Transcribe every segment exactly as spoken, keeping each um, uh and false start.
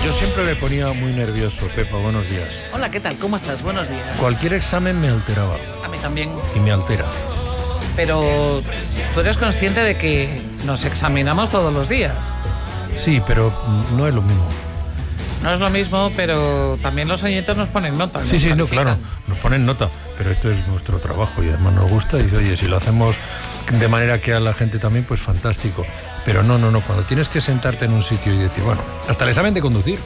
Yo siempre me ponía muy nervioso, Pepa, buenos días. Hola, ¿qué tal? ¿Cómo estás? Buenos días. Cualquier examen me alteraba. A mí también. Y me altera. Pero tú eres consciente de que nos examinamos todos los días. Sí, pero no es lo mismo. No es lo mismo, pero también los oyentes nos ponen nota. Sí, sí, no, claro, nos ponen nota, pero esto es nuestro trabajo y además nos gusta y oye, si lo hacemos de manera que a la gente también, pues fantástico. Pero no, no, no, cuando tienes que sentarte en un sitio y decir, bueno, hasta el examen de conducir.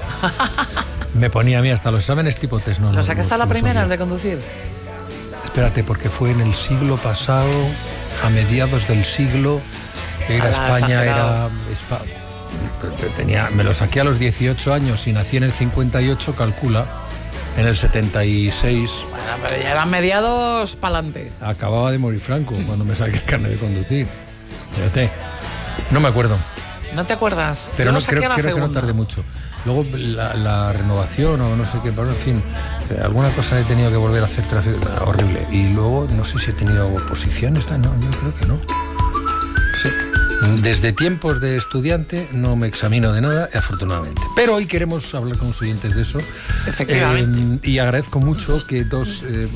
Me ponía a mí hasta los exámenes tipo test. No, ¿Lo no, sacaste a la primera, el de conducir? Espérate, porque fue en el siglo pasado, a mediados del siglo, era España, era... Espa... Tenía, me lo saqué a los dieciocho años y nací en el cincuenta y ocho, calcula, en el setenta y seis. Bueno, pero ya eran mediados pa'lante. Acababa de morir Franco cuando me saqué el carnet de conducir. Fíjate, no me acuerdo. ¿No te acuerdas? Pero Yo no lo saqué creo, a la creo que no segunda. tardé mucho. Luego la, la renovación o no sé qué, pero en fin, alguna cosa he tenido que volver a hacer tras, horrible. Y luego no sé si he tenido oposiciones, no, yo creo que no. Sí. Desde tiempos de estudiante no me examino de nada, afortunadamente. Pero hoy queremos hablar con los oyentes de eso. Efectivamente. Eh, y agradezco mucho que dos... Eh,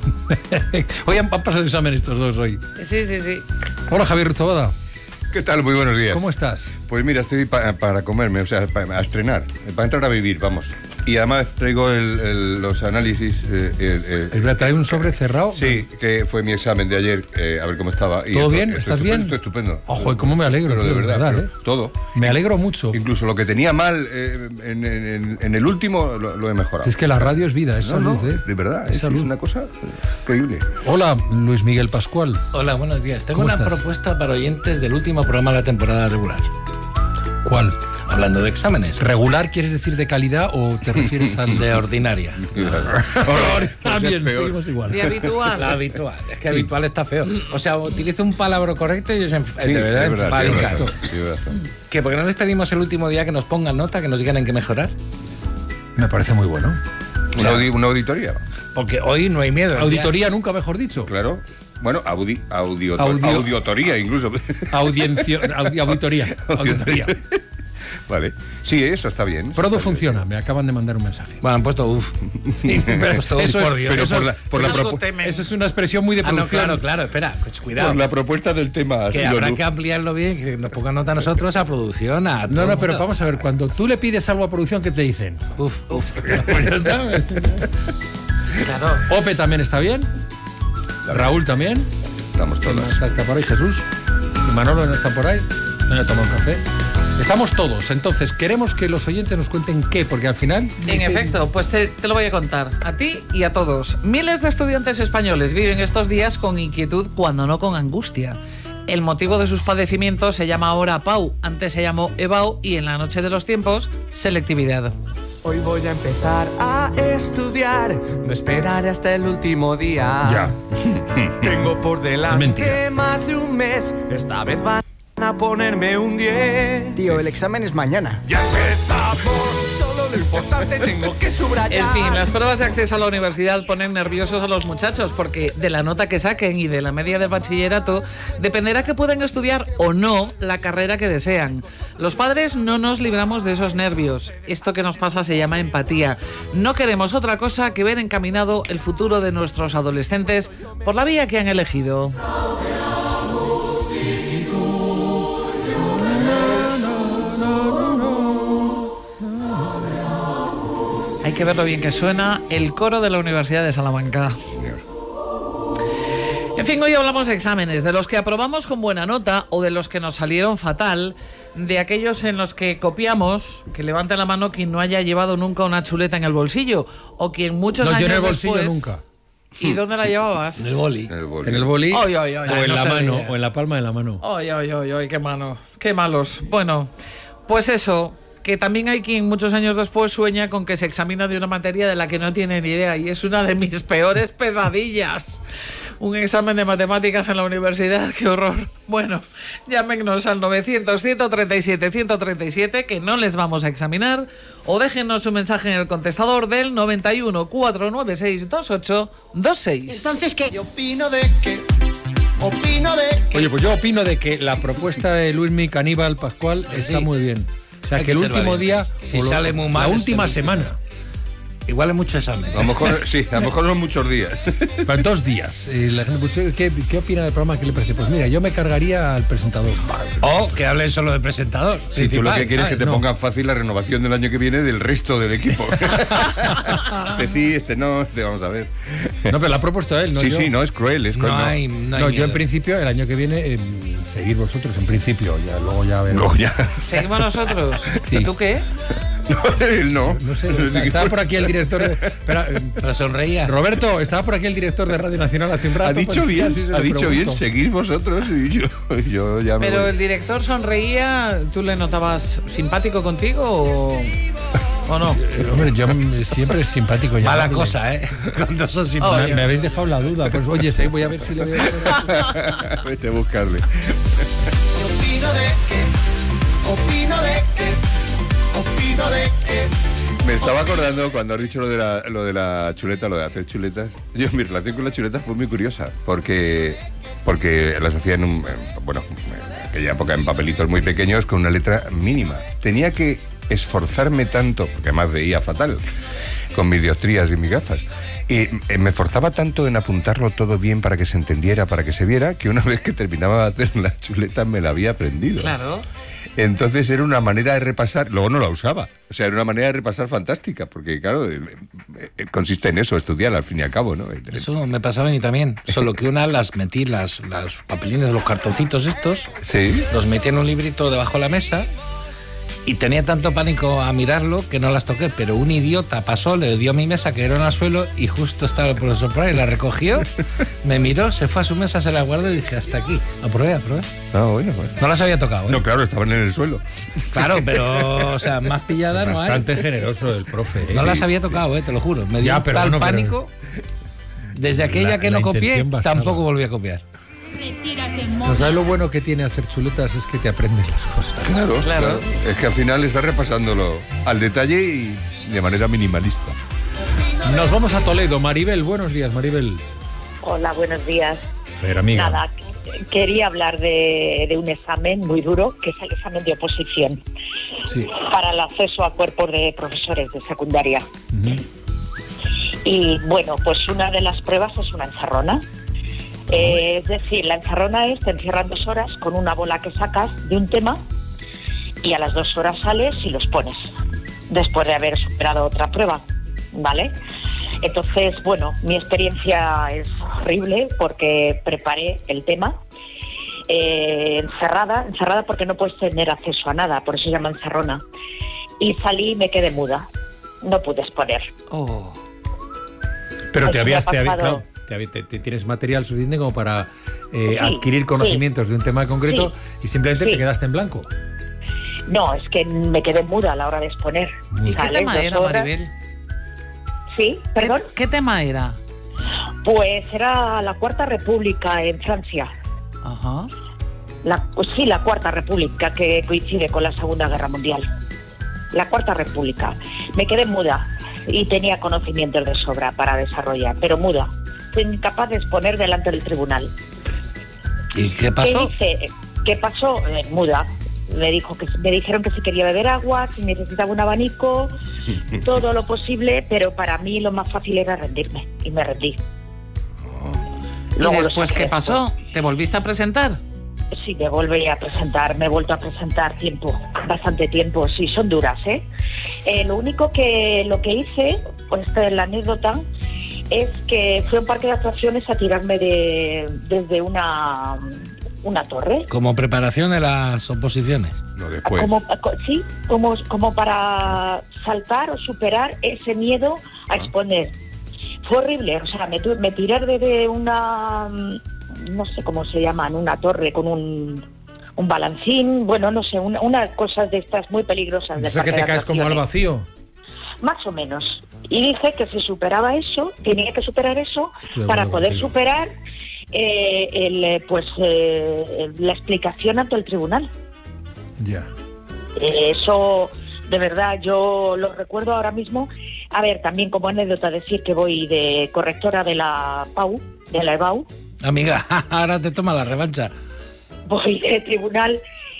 hoy han, han pasado el examen estos dos hoy. Sí, sí, sí. Hola, Javier Ruzabada. ¿Qué tal? Muy buenos días. ¿Cómo estás? Pues mira, estoy pa para comerme, o sea, para estrenar, para entrar a vivir, vamos. Y además traigo el, el, los análisis... Eh, eh, ¿El verdad trae un sobre cerrado? Sí, que fue mi examen de ayer, eh, a ver cómo estaba. Y ¿Todo esto, bien? esto ¿Estás estupendo, bien? Estoy estupendo. Ojo, ¿cómo me alegro? Pero de tío, verdad, verdad pero ¿eh? todo. Me alegro mucho. Incluso lo que tenía mal eh, en, en, en el último lo, lo he mejorado. Es que la radio es vida, es no, salud, no, ¿eh? de verdad, es, es, salud. es una cosa increíble. Hola, Luis Miguel Pascual. Hola, buenos días. Tengo ¿Cómo una estás? propuesta para oyentes del último programa de la temporada regular. ¿Cuál? Hablando de exámenes. ¿Regular quieres decir de calidad o te refieres al De ordinaria. Horror. Ah, Pues es bien, peor. seguimos igual. De habitual. La habitual. Es que habitual está feo. O sea, utilizo un palabra correcto y ellos en, Sí, de verdad, es verdad, enfadican. tienes razón, tienes razón. ¿Que por qué no les pedimos el último día que nos pongan nota, que nos digan en qué mejorar? Me parece muy bueno. Una, audi una auditoría. Porque hoy no hay miedo. Auditoría nunca mejor dicho. Claro. Bueno, audi audio Audio- auditoría incluso. Audiencia, audi- auditoría. Auditoría. Vale. Sí, eso está bien. Prodo funciona, me acaban de mandar un mensaje. Bueno, han puesto uff. Sí, pero Han puesto, eso "Uf, es- por Dios". Pero eso- por la, por la Algo propu- temen. Eso es una expresión muy de Ah, no, producción. claro, claro. Espera, pues cuidado. por la propuesta del tema. Que sí, habrá lo- que ampliarlo bien, que nos pongan nota a nosotros, a producción, a todo No, el no, pero mundo. vamos a ver, cuando tú le pides algo a producción, ¿qué te dicen? Uf, uf. Pues ya está. Claro. Ope también está bien. Raúl también. Estamos ¿Quién todos. más está por ahí? Jesús. ¿Y Manolo no está por ahí? No he tomado un café. Estamos todos. Entonces, queremos que los oyentes nos cuenten qué, porque al final... En efecto, pues te, te lo voy a contar, a ti y a todos. Miles de estudiantes españoles viven estos días con inquietud, cuando no con angustia. El motivo de sus padecimientos se llama ahora P A U, antes se llamó E B A U y en la noche de los tiempos, selectividad. Hoy voy a empezar a estudiar, no esperaré hasta el último día. Ya. Tengo por Es delante mentira. más de un mes, esta vez van a ponerme un diez. Tío, el examen es mañana. Ya empezamos, solo lo importante tengo que subrayar. En fin, las pruebas de acceso a la universidad ponen nerviosos a los muchachos porque de la nota que saquen y de la media del bachillerato dependerá que puedan estudiar o no la carrera que desean. Los padres no nos libramos de esos nervios. Esto que nos pasa se llama empatía. No queremos otra cosa que ver encaminado el futuro de nuestros adolescentes por la vía que han elegido. Hay que ver lo bien que suena el coro de la Universidad de Salamanca. En fin, hoy hablamos de exámenes, de los que aprobamos con buena nota o de los que nos salieron fatal, de aquellos en los que copiamos, que levante la mano quien no haya llevado nunca una chuleta en el bolsillo, o quien muchos No, años yo en el bolsillo después... nunca. ¿Y dónde la llevabas? En el boli. En el boli. En el boli Ay, ay, ay, o ay, en no la se mano, ríe. o en la palma de la mano. Ay, ay, ay, ay, qué mano, qué malos. Bueno, pues eso, que también hay quien muchos años después sueña con que se examina de una materia de la que no tiene ni idea y es una de mis peores pesadillas. Un examen de matemáticas en la universidad, qué horror. Bueno, llámenos al novecientos, ciento treinta y siete, ciento treinta y siete, que no les vamos a examinar, o déjenos un mensaje en el contestador del noventa y uno, cuatrocientos noventa y seis, veintiocho veintiséis. Entonces, ¿qué? Yo opino de que, opino de que... Oye, pues yo opino de que la propuesta de Luismi Caníbal Pascual está Sí. muy bien. O sea, Hay que el que ser último valientes. día... Si o lo- sale muy mal, La es última el último. semana. Igual es mucho examen. A lo mejor, sí, a lo mejor son muchos días. Pero dos días. Y la gente, pues, ¿qué, ¿Qué opina del programa? ¿Qué le parece? Pues mira, yo me cargaría al presentador. O que hablen solo de presentador. Si tú lo que principal, quieres es que ¿sabes? te No. pongan fácil la renovación del año que viene del resto del equipo. Este sí, este no, este vamos a ver. No, pero lo ha propuesto él, ¿no? sí, yo. sí, no, es cruel, es cruel. No no. hay, no hay No, yo miedo. en principio, el año que viene, eh, seguir vosotros, en principio. Ya, luego ya veremos. Luego ya. ¿Seguimos nosotros? Sí. ¿Y tú qué? No, él no. No sé, está- estaba por aquí el director de... Espera, eh, Pero sonreía. Roberto, estaba por aquí el director de Radio Nacional hace un rato. Ha dicho pues, bien, sí, se ha lo dicho bien, pregunto. seguir vosotros y yo, yo ya me Pero voy. el director sonreía, ¿tú le notabas simpático contigo o, o no? Eh, Hombre, yo mm, siempre es simpático. Ya, Mala Mire. cosa, ¿eh? Cuando son Oh, Me, simpáticos. me habéis dejado la duda. Pues oye, sí, voy a ver si le voy a... Vete a buscarle. Opino de que, opino de que, opino de que. Me estaba acordando cuando has dicho lo de, la, lo de la chuleta, lo de hacer chuletas. Yo, mi relación con las chuletas fue muy curiosa, porque, porque las hacía en un, en- bueno, en aquella época en papelitos muy pequeños con una letra mínima. Tenía que esforzarme tanto, porque además veía fatal, con mis dioptrías y mis gafas. Y eh, me esforzaba tanto en apuntarlo todo bien para que se entendiera, para que se viera, que una vez que terminaba de hacer la chuleta me la había aprendido. Claro. Entonces era una manera de repasar, luego no la usaba, o sea, era una manera de repasar fantástica, porque claro, eh, eh, consiste en eso, estudiar al fin y al cabo, ¿no? Eso me pasaba a mí también. Solo que una las metí, las, las papelines, los cartoncitos estos, Sí. los metí en un librito debajo de la mesa y tenía tanto pánico a mirarlo que no las toqué. Pero un idiota pasó, le dio a mi mesa, que era al suelo, y justo estaba el profesor por ahí, la recogió, me miró, se fue a su mesa, se la guardó y dije, hasta aquí. Aprobé, aprobé. Ah, bueno, bueno. No las había tocado, ¿eh? No, claro, estaban en el suelo. Claro, pero, o sea, más pillada no hay. Bastante generoso el profe. ¿eh? No Sí. las había tocado, eh, te lo juro. Me dio Ya, un pero tal no, pero- pánico. Desde aquella La- que la no copié, intención basada. tampoco volví a copiar. Retírate, ¿No mono. sabes lo bueno que tiene hacer chuletas? Es que te aprendes las cosas. Claro, Claro. claro. Es que al final estás repasándolo al detalle y de manera minimalista. Nos vamos a Toledo. Maribel, buenos días, Maribel. Hola, buenos días. Pero amiga. Nada, que- quería hablar de, de un examen muy duro, que es el examen de oposición, Sí. para el acceso a cuerpos de profesores de secundaria. Y bueno, pues una de las pruebas es una encerrona. Eh, es decir, la encerrona es, te encierran dos horas con una bola que sacas de un tema y a las dos horas sales y los pones, después de haber superado otra prueba, ¿vale? Entonces, bueno, mi experiencia es horrible porque preparé el tema eh, encerrada, encerrada porque no puedes tener acceso a nada, por eso se llama encerrona. Y salí y me quedé muda, no pude exponer. Oh. Pero te Eso me habías, ha te habías- pasado. claro, te habí- te- te tienes material suficiente como para eh, Sí, adquirir conocimientos de un tema concreto y simplemente Sí. te quedaste en blanco. No, es que me quedé muda a la hora de exponer. ¿Y qué Sales tema dos era, horas- Maribel? Sí, perdón. ¿Qué, qué tema era? Pues era la Cuarta República en Francia. Ajá. La, pues sí, la Cuarta República, que coincide con la Segunda Guerra Mundial. La Cuarta República. Me quedé muda y tenía conocimientos de sobra para desarrollar, pero muda. Fui incapaz de exponer delante del tribunal. ¿Y qué pasó? ¿Qué hice? ¿Qué pasó? Eh, muda. Me dijo que me dijeron que si quería beber agua, si necesitaba un abanico, todo lo posible, pero para mí lo más fácil era rendirme y me rendí. ¿Y Luego lo después saqué qué pasó? ¿Te volviste a presentar? Sí, me volví a presentar, me he vuelto a presentar tiempo, bastante tiempo, sí, son duras, ¿eh? Eh, lo único que lo que hice, pues esta es la anécdota, es que fui a un parque de atracciones a tirarme de, desde una, una torre. Como preparación de las oposiciones. No, después. Como, co- sí, como, como para saltar o superar ese miedo a exponer. Fue horrible, o sea, me, tu- me tiré desde una, mm, no sé cómo se llaman, una torre con un, un balancín, bueno, no sé, una, una cosas de estas muy peligrosas. del O sea, que parque te de caes como al atracciones. vacío. Más o menos. Y dije que si superaba eso, tenía que superar eso Estoy de para acuerdo poder contigo. superar eh, el, eh, pues eh, la explicación ante el tribunal. Ya. Eh, eso, de verdad, yo lo recuerdo ahora mismo. A ver, también como anécdota decir que voy de correctora de la P A U, de la E B A U, Amiga, ahora te toma la revancha. voy de tribunal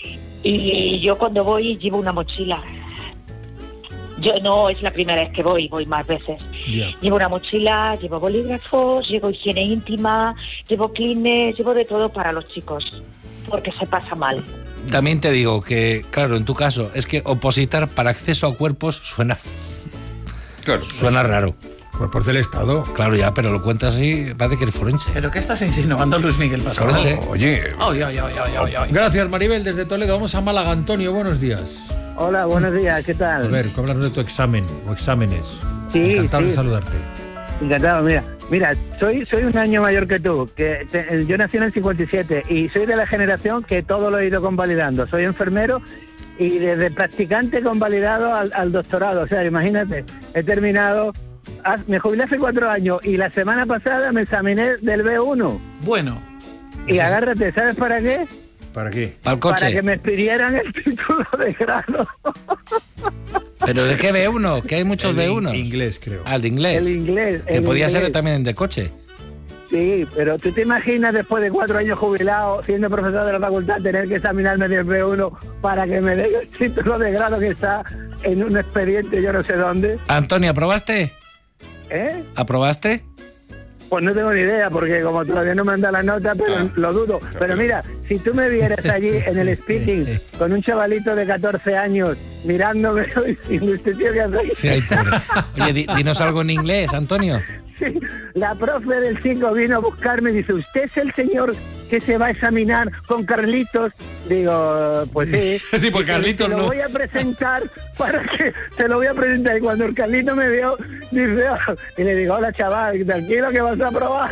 Y yo cuando voy llevo una mochila. Yo no es la primera vez que voy, voy más veces. Yeah. Llevo una mochila, llevo bolígrafos, llevo higiene íntima, llevo Kleenex, llevo de todo para los chicos, porque se pasa mal. También te digo que, claro, en tu caso, es que opositar para acceso a cuerpos suena, Claro. suena raro. Cuerpos del Estado. Claro, ya, pero lo cuentas así, parece que eres forense. ¿Pero qué estás insinuando, Luis Miguel Pascual? Forense. Oye, Ay, ay, ay, ay, ay, ay. Gracias, Maribel, desde Toledo. Vamos a Málaga. Antonio, buenos días. Hola, buenos días, ¿qué A tal? ver, háblanos de tu examen o exámenes. Sí, Encantado sí. de saludarte. Encantado, mira, mira, soy soy un año mayor que tú, que te- yo nací en el cincuenta y siete y soy de la generación que todo lo he ido convalidando. Soy enfermero y desde practicante convalidado al, al doctorado. O sea, imagínate, he terminado, ah, me jubilé hace cuatro años y la semana pasada me examiné del B uno. Bueno, Y agárrate, ¿sabes para qué? ¿Para qué? Para el Para que coche. me expidieran el título de grado. ¿Pero de qué B uno? Que hay muchos El B de uno. Inglés, creo. Ah, el de inglés. El inglés. Que el podía ser inglés. también de coche. Sí, pero ¿tú te imaginas después de cuatro años jubilado, siendo profesor de la facultad, tener que examinarme del B uno para que me den el título de grado que está en un expediente yo no sé dónde? Antonio, ¿aprobaste? ¿Eh? ¿Aprobaste? Pues no tengo ni idea, porque como todavía no me han dado la nota, pero Ah. lo dudo. Pero mira, si tú me vieras allí en el speaking con un chavalito de catorce años mirándome y me ¿usted tío qué hace? Sí, ay, pobre. Oye, di- dinos algo en inglés, Antonio. Sí, la profe del cinco vino a buscarme y dice, ¿usted es el señor que se va a examinar con Carlitos? Digo, pues sí. Sí, pues Dice, Carlitos te lo no. voy a presentar para que te lo voy a presentar. Y cuando el Carlito me vio, dice, "Oh", y le digo, hola chaval, tranquilo que vas a probar.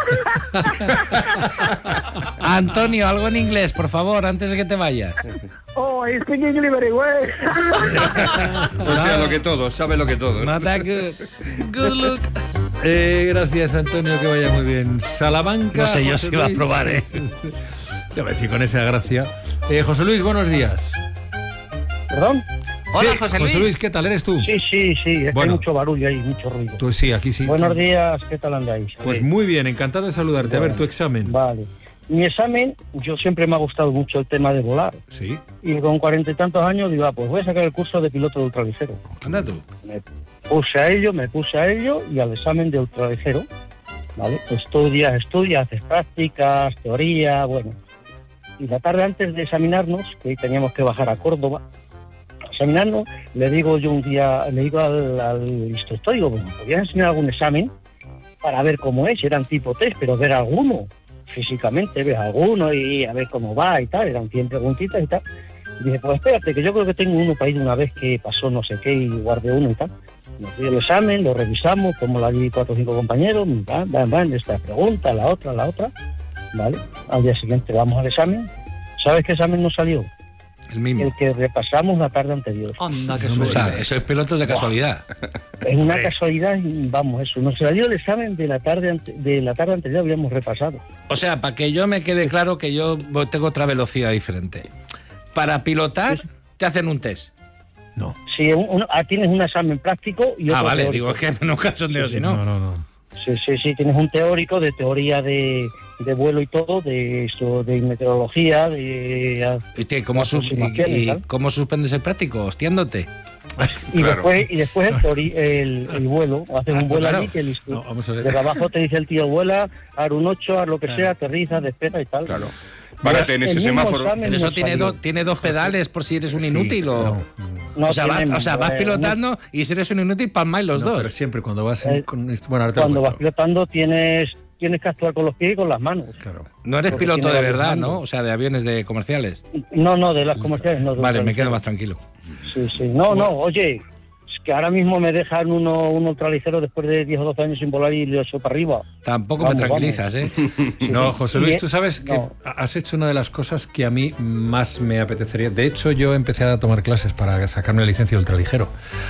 Antonio, algo en inglés, por favor, antes de que te vayas. Oh, I speak English very well. o sea, lo que todo, sabe lo que todo. Not that good. good look. Eh, gracias, Antonio, que vaya muy bien. Salamanca. No sé yo José si va a Luis. probar, ¿eh? Ya ves, si con esa gracia. Eh, José Luis, buenos días. ¿Perdón? Hola, Sí, José Luis. Luis, ¿qué tal? ¿Eres tú? Sí, sí, sí, es Bueno. que hay mucho barullo ahí, mucho ruido. Tú sí, aquí sí. Buenos días, ¿qué tal andáis? Pues Sí. muy bien, encantado de saludarte. A ver, Bueno, tu examen. Vale. Mi examen, yo siempre me ha gustado mucho el tema de volar. Sí. Y con cuarenta y tantos años digo, ah, pues voy a sacar el curso de piloto de ultraligero. Anda tú. Me puse a ello, me puse a ello y al examen de ultraligero, ¿vale? Estudias, estudias, haces prácticas, teoría, bueno. Y la tarde antes de examinarnos, que hoy teníamos que bajar a Córdoba, a examinarnos, le digo yo un día, le digo al, al instructor, digo, bueno, ¿podrías enseñar algún examen para ver cómo es? Eran tipo test, pero ver alguno, físicamente, ver alguno y a ver cómo va y tal, eran cien preguntitas y tal. Y dije, pues espérate, que yo creo que tengo uno para ir una vez que pasó no sé qué y guardé uno y tal. Nos dio el examen, lo revisamos, como la allí cuatro o cinco compañeros, van, van, van, esta pregunta, la otra, la otra, ¿vale? Al día siguiente vamos al examen. ¿Sabes qué examen nos salió? El mismo. El que repasamos la tarde anterior. Anda, qué O suerte. sea, eso es pilotos de casualidad. Es una casualidad, y vamos, eso. Nos salió el examen de la tarde ante- de la tarde anterior, habíamos repasado. O sea, para que yo me quede claro que yo tengo otra velocidad diferente. Para pilotar, te hacen un test. No. Si un- un- ah, tienes un examen práctico y otro Ah, vale, teórico. digo, es que no cachondeo, si no. No, no, no. Sí, sí, sí, tienes un teórico de teoría de, de vuelo y todo, de esto, de meteorología, de... ¿Y, qué, cómo, sus- y- aproximaciones, y ¿sabes? cómo suspendes el práctico? Hostiándote. Y Claro. después, y después el, teori- el, el vuelo, haces Ah, un vuelo claro. allí que el No, vamos a ver. de abajo te dice el tío vuela, ar un ocho, ar lo que Claro. sea, aterriza, despega y tal. Claro. Párate en El ese mismo semáforo. examen Pero eso nos tiene, salió. do- tiene dos pedales por si eres un inútil o... No, No o sea, vas, tiene, o sea, vas eh, pilotando y si eres un inútil, palmáis los no, dos. pero siempre cuando vas en- Eh, con... Bueno, ahora te lo Cuando vas cuento. pilotando tienes tienes que actuar con los pies y con las manos. Claro. No eres porque piloto tiene de varios verdad, mandos. ¿no? O sea, de aviones de comerciales. No, no, de las comerciales no. de Vale, me ultraligero. quedo más tranquilo. Sí, sí. No, no, oye, es que ahora mismo me dejan uno, un ultraligero después de diez o doce años sin volar y lo echo para arriba. Tampoco Vamos, me tranquilizas, ¿eh? No, José Luis, Y- tú sabes que no. has hecho una de las cosas que a mí más me apetecería. De hecho, yo empecé a tomar clases para sacarme la licencia de ultraligero.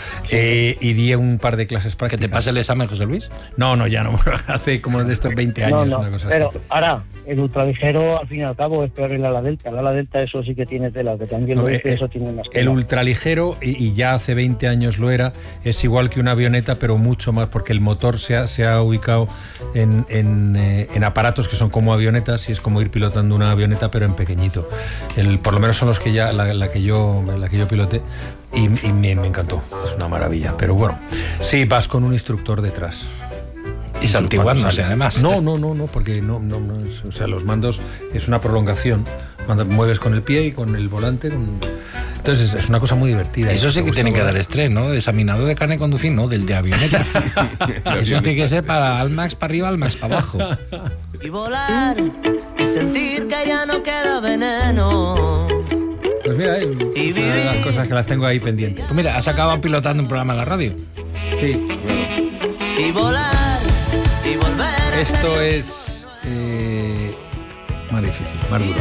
Eh, y di un par de clases Que prácticas. te pase el examen, José Luis. No, no, ya no. Hace como de estos veinte años, no, una no, cosa pero así. ahora, el ultraligero al fin y al cabo es peor el ala delta. El ala delta eso sí que tiene tela, que también No, lo eh, dice, eh, eso tiene más El tela. ultraligero, y, y ya hace veinte años lo era, manera es igual que una avioneta, pero mucho más, porque el motor se ha, se ha ubicado en, en, eh, en aparatos que son como avionetas y es como ir pilotando una avioneta, pero en pequeñito. El, por lo menos son los que ya la, la que yo la que yo piloté y, y me, me encantó. Es una maravilla. Pero bueno, sí, vas con un instructor detrás. Y santiguándose, además. No, no, no, no, porque no, no, no es, o sea, los mandos es una prolongación. Manda, mueves con el pie y con el volante. Con... Entonces es una cosa muy divertida. Eso sí que tiene que dar estrés, ¿no? De examinador de carne de conducir, no, del de avioneta. Eso tiene que ser para Almax para arriba, Almax para abajo. Y volar y sentir que ya no queda veneno. Pues mira, es una de las cosas que las tengo ahí pendientes. Pues mira, has acabado pilotando un programa en la radio. Sí. Y volar y volver. Esto es eh, más difícil, más duro.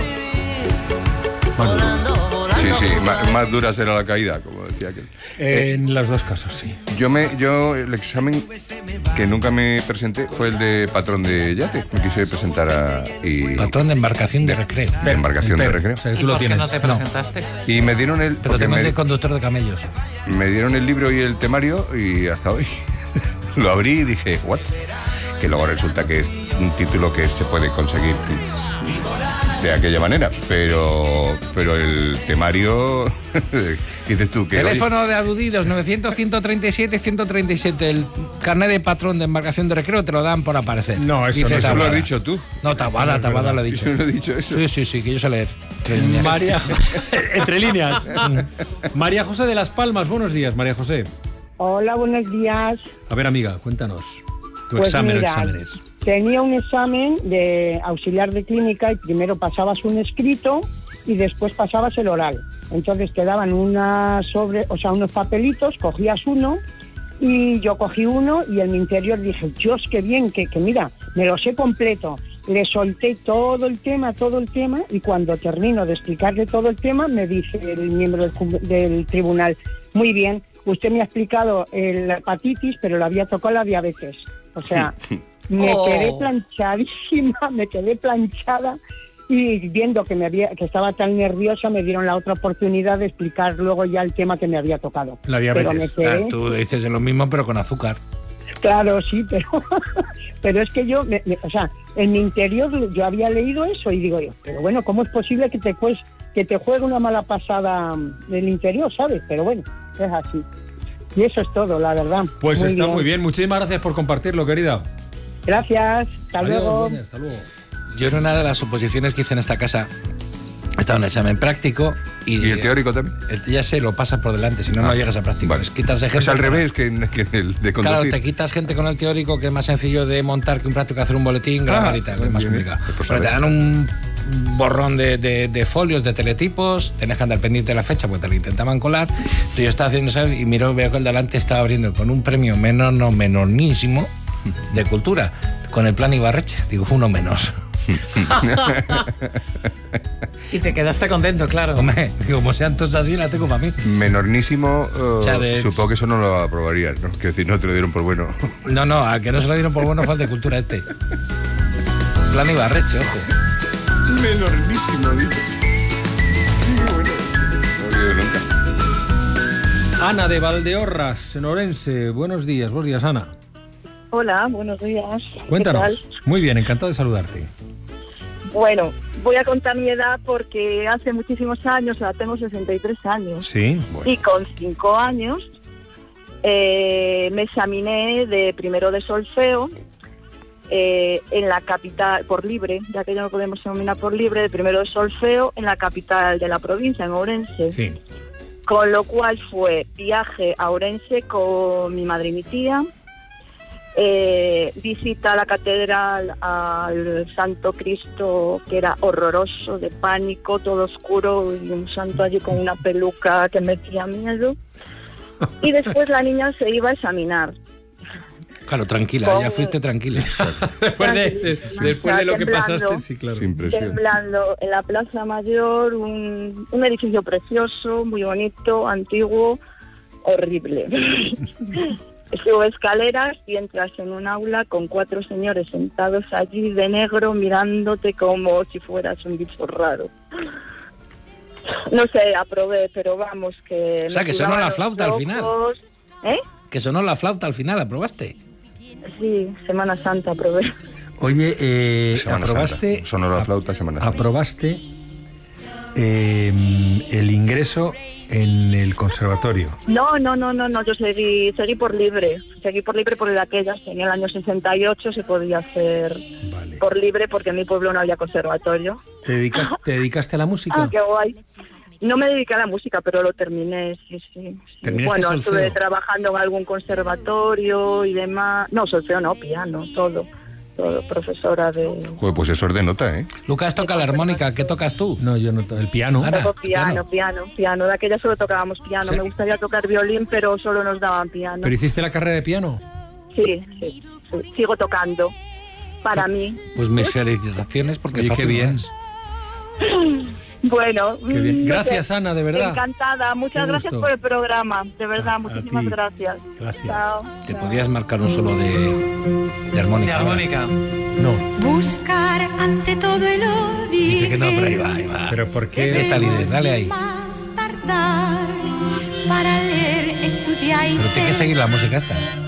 Más duro. Sí, sí, más, más dura será la caída, como decía aquel. Eh, en los dos casos, sí. Yo, me, yo el examen que nunca me presenté fue el de patrón de yate. Me quise presentar a... Y, patrón de embarcación de recreo. De embarcación pero, de recreo. O sea, ¿Y tú lo por qué tienes. no te presentaste? No. Y me dieron el... Pero te me, de conductor de camellos. me dieron el libro y el temario y hasta hoy lo abrí y dije, ¿what? Que luego resulta que es un título que se puede conseguir de aquella manera, pero pero el temario dices tú que teléfono oye, de aludidos novecientos, ciento treinta y siete, ciento treinta y siete. El carnet de patrón de embarcación de recreo te lo dan por aparecer. No, eso, Dice no, eso lo Tabada. has dicho tú. No, Tabada, Tabada lo ha dicho. Yo no he dicho eso. Sí, sí, sí, que yo sé leer. Tres líneas. María, entre líneas. María José de Las Palmas, buenos días, María José. Hola, buenos días. A ver, amiga, cuéntanos tu Pues examen mira, o exámenes. Tenía un examen de auxiliar de clínica y primero pasabas un escrito y después pasabas el oral. Entonces te daban una sobre, o sea, unos papelitos, cogías uno y yo cogí uno y en mi interior dije, Dios, qué bien, que, que mira, me lo sé completo. Le solté todo el tema, todo el tema y cuando termino de explicarle todo el tema me dice el miembro del, del tribunal, muy bien, usted me ha explicado la hepatitis, pero le había tocado la diabetes. O sea, me Oh. quedé planchadísima, me quedé planchada y viendo que me había que estaba tan nerviosa me dieron la otra oportunidad de explicar luego ya el tema que me había tocado. La diabetes. Pero me quedé, Ah, tú le dices lo mismo pero con azúcar. claro, sí, pero pero es que yo, me, me, o sea, en mi interior yo había leído eso y digo yo, pero bueno, ¿cómo es posible que te pues, que te juegue una mala pasada del interior, ¿sabes? Pero bueno, es así. Y eso es todo, la verdad. Pues muy está bien. muy bien. Muchísimas gracias por compartirlo, querida. Gracias, hasta Adiós, luego. Doña, hasta luego. Yo en una de las suposiciones que hice en esta casa estaba en el examen práctico y, ¿Y el teórico también? el- ya se lo pasas por delante, si no, no Ah, llegas a práctico. vale. Es quitarse gente Es al con- revés que, en- que en el de Claro, conducir. te quitas gente con el teórico, que es más sencillo de montar que un práctico, hacer un boletín, grabar y tal, bien, es más bien, complicado. bien. Pues Pero te saber. dan un borrón de, de- de folios, de teletipos, tenés que andar pendiente de la fecha porque te lo intentaban colar. Entonces yo estaba haciendo eso y miro, veo que el delante estaba abriendo con un premio menor, no menornísimo de cultura, con el plan Ibarreche. Digo, uno menos. Y te quedaste contento, claro. Hombre, como sean todos así, la tengo para mí. Menornísimo, eh, sea, de- supongo que eso no lo aprobarías, ¿no? Quiero decir, no te lo dieron por bueno. No, no, al que no se lo dieron por bueno fue el de cultura este. Plan Ibarreche, ojo. Menornísimo, dice. Qué bueno. No lo he oído nunca. Ana de Valdeorras, en Orense. Buenos días, buenos días, Ana. Hola, buenos días. Cuéntanos. ¿Qué tal? Muy bien, encantado de saludarte. Bueno, voy a contar mi edad porque hace muchísimos años, o sea, tengo sesenta y tres años. Sí. Y con cinco años eh, me examiné de primero de solfeo eh, en la capital, por libre, ya que ya no podemos examinar por libre, de primero de solfeo en la capital de la provincia, en Ourense. Sí. Con lo cual fue viaje a Ourense con mi madre y mi tía, eh, visita a la catedral, al Santo Cristo, que era horroroso, de pánico, todo oscuro, y un santo allí con una peluca que metía miedo. Y después la niña se iba a examinar. Claro, tranquila, Con- ya fuiste tranquila. Después de, de- después de lo que Temblando. pasaste, sí, claro. Sin presión. Temblando en la Plaza Mayor, un, un edificio precioso, muy bonito, antiguo, horrible. Subo escaleras y entras en un aula con cuatro señores sentados allí de negro mirándote como si fueras un bicho raro. No sé, aprobé, pero vamos que... O sea, me que sonó sudaban la los flauta al final. ojos. ¿Eh? Que sonó la flauta al final, ¿la probaste? Sí, Semana Santa probé. Oye, eh, Semana aprobaste, Santa. Sonó la flauta Semana Santa. aprobaste eh, el ingreso en el conservatorio. No, no, no, no, no, yo seguí, seguí por libre. Seguí por libre por aquellas. En el año sesenta y ocho se podía hacer Vale. por libre porque en mi pueblo no había conservatorio. ¿Te dedicaste, ¿te dedicaste a la música? Ah, qué guay. No me dediqué a la música, pero lo terminé, sí, sí. sí. ¿Terminaste Bueno, solfeo? estuve trabajando en algún conservatorio y demás. No, solfeo no, piano, todo. Todo, profesora de... Joder, pues eso es de nota, ¿eh? Lucas toca la armónica, ¿qué tocas tú? No, yo no toco el piano. Ahora, Toco piano, piano, piano. De aquella solo tocábamos piano. Sí. Me gustaría tocar violín, pero solo nos daban piano. ¿Pero hiciste la carrera de piano? Sí, sí, sí. Sigo tocando. Para mí. Pues mis felicitaciones porque Oye, qué bien. Bueno. Qué bien. mm, Gracias, no sé. Ana, de verdad. Encantada. Muchas Qué gracias gusto. por el programa. De verdad, A- a muchísimas ti. gracias. Gracias. Chao. Te chao. podías marcar un solo de, de armónica. De armónica. No. Buscar ante todo el horizonte. Dice que no, pero ahí va, ahí va. ¿Pero por qué? Esta líder, dale ahí. Más tardar para leer, estudiar y Pero tiene que ser seguir la música esta.